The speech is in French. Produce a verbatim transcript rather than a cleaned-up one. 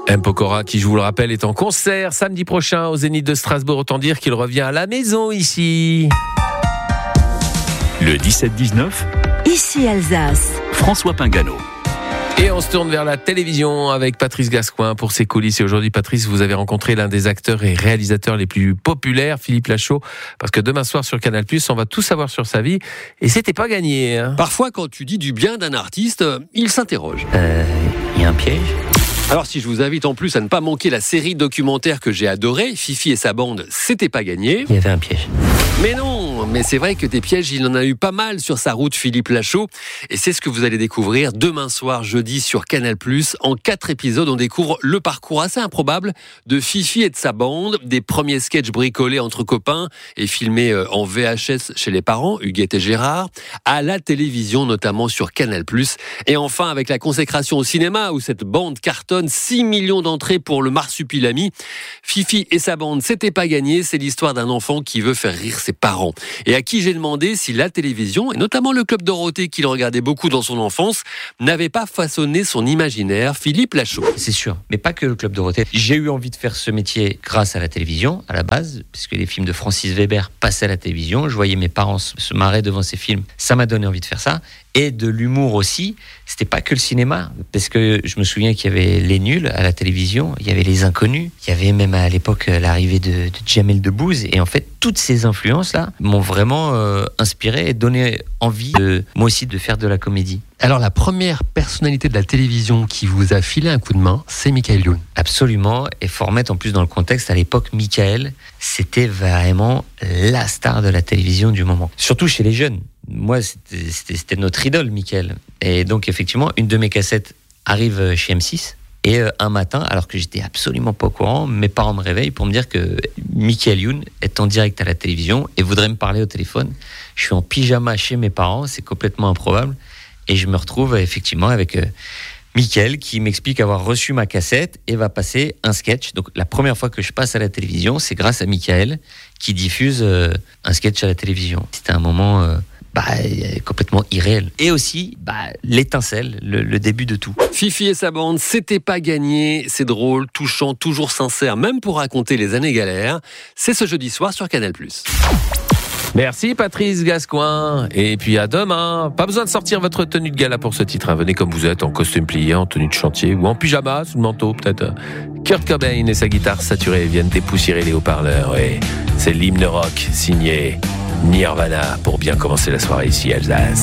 M. Pokora, qui, je vous le rappelle, est en concert samedi prochain au Zénith de Strasbourg. Autant dire qu'il revient à la maison ici. Le dix-sept dix-neuf, Ici Alsace. François Pingano. Et on se tourne vers la télévision avec Patrice Gascoin pour ses coulisses. Et aujourd'hui, Patrice, vous avez rencontré l'un des acteurs et réalisateurs les plus populaires, Philippe Lachaud, parce que demain soir sur Canal plus, on va tout savoir sur sa vie. Et c'était pas gagné. Hein. Parfois, quand tu dis du bien d'un artiste, il s'interroge. Euh, il y a un piège ? Alors si je vous invite en plus à ne pas manquer la série documentaire que j'ai adorée, Fifi et sa bande, c'était pas gagné. Il y avait un piège. Mais non, mais c'est vrai que des pièges, il en a eu pas mal sur sa route, Philippe Lachaud. Et c'est ce que vous allez découvrir demain soir, jeudi, sur Canal plus. En quatre épisodes, on découvre le parcours assez improbable de Fifi et de sa bande, des premiers sketchs bricolés entre copains et filmés en V H S chez les parents, Huguette et Gérard, à la télévision, notamment sur Canal plus. Et enfin, avec la consécration au cinéma, où cette bande cartonne six millions d'entrées pour le Marsupilami. Fifi et sa bande, c'était pas gagné. C'est l'histoire d'un enfant qui veut faire rire ses parents. Et à qui j'ai demandé si la télévision, et notamment le Club Dorothée qu'il regardait beaucoup dans son enfance, n'avait pas façonné son imaginaire. Philippe Lachaud. C'est sûr, mais pas que le Club Dorothée. J'ai eu envie de faire ce métier grâce à la télévision, à la base, puisque les films de Francis Weber passaient à la télévision. Je voyais mes parents se marrer devant ces films. Ça m'a donné envie de faire ça. Et de l'humour aussi. C'était pas que le cinéma, parce que je me souviens qu'il y avait Les Nuls à la télévision, il y avait Les Inconnus, il y avait même à l'époque l'arrivée de, de Jamel Debbouze. Et en fait, toutes ces influences-là m'ont vraiment euh, inspiré et donné envie, de, moi aussi, de faire de la comédie. Alors la première personnalité de la télévision qui vous a filé un coup de main, c'est Michael Youn. Absolument, et faut remettre en plus dans le contexte, à l'époque, Michael, c'était vraiment la star de la télévision du moment. Surtout chez les jeunes. Moi, c'était, c'était, c'était notre idole, Michael. Et donc, effectivement, une de mes cassettes arrive chez M six. Et euh, un matin, alors que j'étais absolument pas au courant, mes parents me réveillent pour me dire que Michael Youn est en direct à la télévision et voudrait me parler au téléphone. Je suis en pyjama chez mes parents, c'est complètement improbable. Et je me retrouve effectivement avec euh, Michael qui m'explique avoir reçu ma cassette et va passer un sketch. Donc la première fois que je passe à la télévision, c'est grâce à Michael qui diffuse euh, un sketch à la télévision. C'était un moment euh, bah, complètement irréel. Et aussi bah, l'étincelle, le, le début de tout. Fifi et sa bande, c'était pas gagné. C'est drôle, touchant, toujours sincère, même pour raconter les années galères. C'est ce jeudi soir sur Canal plus. Merci Patrice Gascoin. Et puis à demain. Pas besoin de sortir votre tenue de gala pour ce titre. Hein. Venez comme vous êtes, en costume plié, en tenue de chantier ou en pyjama, sous le manteau peut-être. Kurt Cobain et sa guitare saturée viennent dépoussiérer les haut-parleurs. Et c'est l'hymne rock signé Nirvana pour bien commencer la soirée ici à Alsace.